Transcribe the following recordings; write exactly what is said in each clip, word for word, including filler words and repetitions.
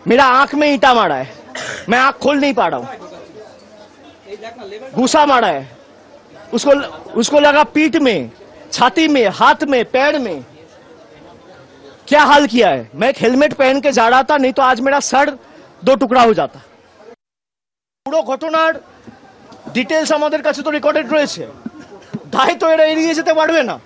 मेरा आंख में ईंटा मारा है, मैं आंख खोल नहीं पा रहा हूं, घूसा मारा है, उसको उसको लगा पीठ में, छाती में, हाथ में, पैर में। क्या हाल किया है। मैं एक हेलमेट पहन के जा रहा था, नहीं तो आज मेरा सर दो टुकड़ा हो जाता। পুরো ঘটনার ডিটেইলস আমাদের কাছে তো রেকর্ডেড রয়েছে, দায় তো এরা এড়িয়ে যেতে পারবে না।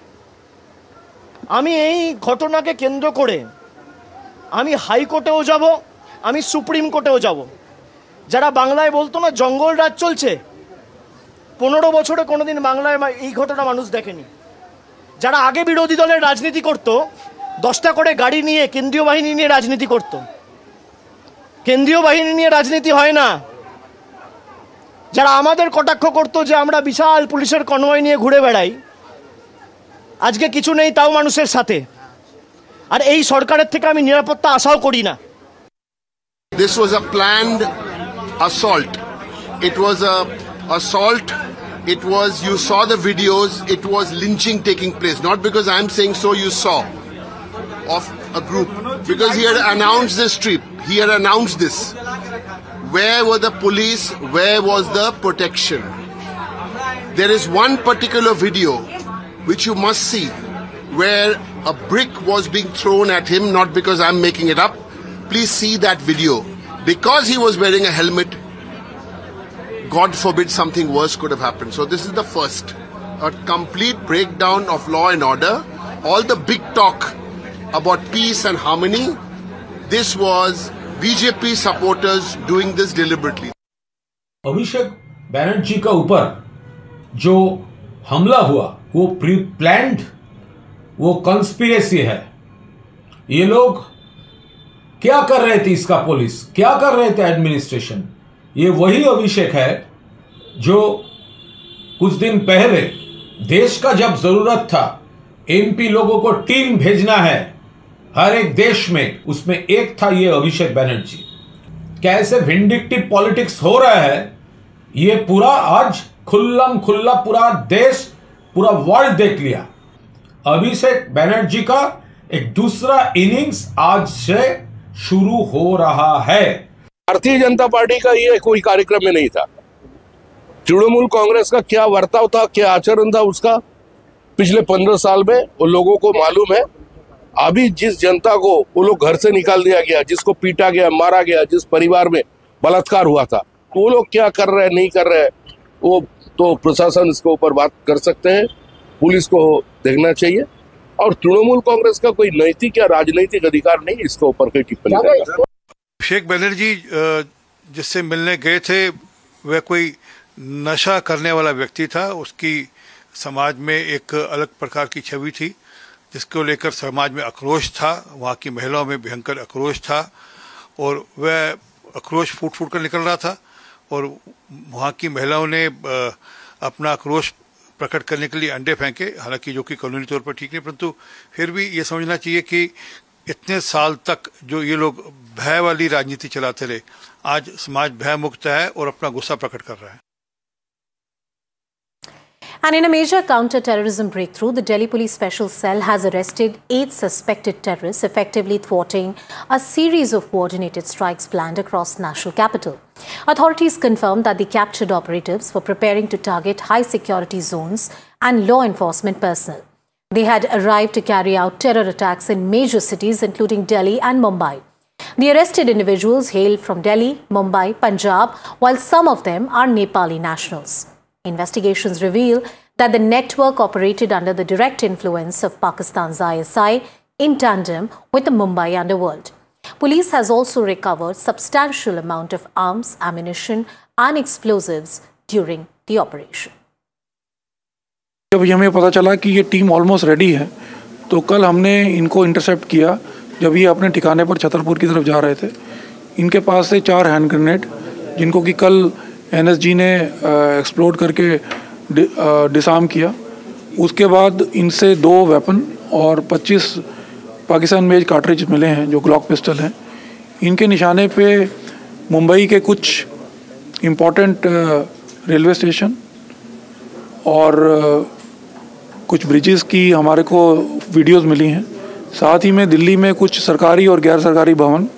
আমি এই ঘটনাকে কেন্দ্র করে আমি হাইকোর্টেও যাব, আমি সুপ্রিম কোর্টেও যাব। যারা বাংলায় বলতো না জঙ্গল রাজ চলছে, পনেরো বছরে কোনোদিন বাংলায় এই ঘটনা মানুষ দেখেনি। যারা আগে বিরোধী দলের রাজনীতি করত, দশটা করে গাড়ি নিয়ে কেন্দ্রীয় বাহিনী নিয়ে রাজনীতি করত। কেন্দ্রীয় বাহিনী নিয়ে রাজনীতি হয় না। যারা আমাদের কটাক্ষ করতো যে আমরা বিশাল পুলিশের কনভয় নিয়ে ঘুরে বেড়াই, আজকে কিছু নেই তাও মানুষের সাথে। আর এই সরকারের থেকে আমি নিরাপত্তা আশাও করি না। This was a planned assault. It was a assault. It was, you saw the videos, it was lynching taking place. Not because I'm saying so, you saw, of a group. Because he had announced this trip. He had announced this. Where were the police? Where was the protection? There is one particular video which you must see, where a brick was being thrown at him, not because I'm making it up. Please see that video. Because he was wearing a helmet, God forbid something worse could have happened. So this is the first. A complete breakdown of law and order. All the big talk about peace and harmony, this was B J P supporters doing this deliberately. अभिषेक बैनर्जी का ऊपर जो हमला हुआ वो pre planned, वो conspiracy है। ये लोग क्या कर रहे थे, इसका पुलिस क्या कर रहे थे, एडमिनिस्ट्रेशन। ये वही अभिषेक है जो कुछ दिन पहले देश का जब जरूरत था, एमपी लोगों को टीम भेजना है हर एक देश में, उसमें एक था ये अभिषेक बैनर्जी। कैसे विंडिक्टिव पॉलिटिक्स हो रहा है ये पूरा आज खुल्लम खुल्ला पूरा देश, पूरा वर्ल्ड देख लिया। अभिषेक बैनर्जी का एक दूसरा इनिंग्स आज से शुरू हो रहा है। भारतीय जनता पार्टी का ये कोई कार्यक्रम में नहीं था। तृणमूल कांग्रेस का क्या वर्ताव था, क्या आचरण था उसका पिछले पंद्रह साल में उन लोगों को मालूम है। अभी जिस जनता को वो लोग घर से निकाल दिया गया, जिसको पीटा गया, मारा गया, जिस परिवार में बलात्कार हुआ था, तो वो लोग क्या कर रहे हैं नहीं कर रहे हैं वो तो प्रशासन इसके ऊपर बात कर सकते हैं, पुलिस को देखना चाहिए। और तृणमूल कांग्रेस का कोई नैतिक या राजनीतिक अधिकार नहीं इसके ऊपर कोई टिप्पणी करना। अभिषेक बैनर्जी जिससे मिलने गए थे वह कोई नशा करने वाला व्यक्ति था। उसकी समाज में एक अलग प्रकार की छवि थी जिसको लेकर समाज में आक्रोश था, वहाँ की महिलाओं में भयंकर आक्रोश था और वह आक्रोश फूट फूट कर निकल रहा था। और वहाँ की महिलाओं ने अपना आक्रोश प्रकट करने के लिए अंडे फेंके, हालांकि जो कि कानूनी तौर पर ठीक नहीं, परंतु फिर भी ये समझना चाहिए कि इतने साल तक जो ये लोग भय वाली राजनीति चलाते रहे, आज समाज भय मुक्त है और अपना गुस्सा प्रकट कर रहा है। And in a major counter-terrorism breakthrough, the Delhi Police Special Cell has arrested eight suspected terrorists, effectively thwarting a series of coordinated strikes planned across the national capital. Authorities confirmed that the captured operatives were preparing to target high-security zones and law enforcement personnel. They had arrived to carry out terror attacks in major cities including Delhi and Mumbai. The arrested individuals hail from Delhi, Mumbai, Punjab, while some of them are Nepali nationals. Investigations reveal that the network operated under the direct influence of Pakistan's I S I in tandem with the Mumbai underworld. Police has also recovered substantial amount of arms, ammunition and explosives during the operation. जब हमें पता चला कि ये team almost ready है, तो कल हमने इनको इंटरसेप्ट किया जब ये अपने ठिकाने पर छतरपुर की तरफ जा रहे थे। इनके पास से चार हैंड ग्रेनेड, जिनको कि कल एनएसजी ने एक्सप्लोड करके डि, डिसार्म किया। उसके बाद इनसे दो वेपन और पच्चीस पाकिस्तान मेड कार्ट्रिज मिले हैं जो ग्लॉक पिस्टल हैं। इनके निशाने पे मुंबई के कुछ इम्पोर्टेंट रेलवे स्टेशन और कुछ ब्रिजेस की हमारे को वीडियोस मिली हैं। साथ ही में दिल्ली में कुछ सरकारी और गैर सरकारी भवन